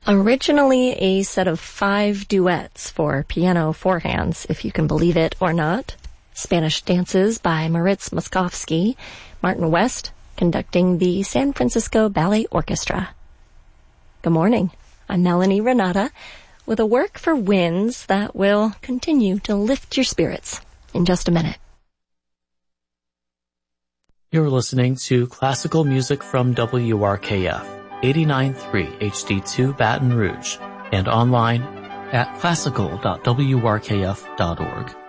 Originally a set of 5 duets for piano four hands, if you can believe it or not. Spanish Dances by Moritz Moszkowski, Martin West conducting the San Francisco Ballet Orchestra. Good morning. I'm Melanie Renata with a work for winds that will continue to lift your spirits in just a minute. You're listening to classical music from WRKF. 89.3 HD2 Baton Rouge, and online at classical.wrkf.org.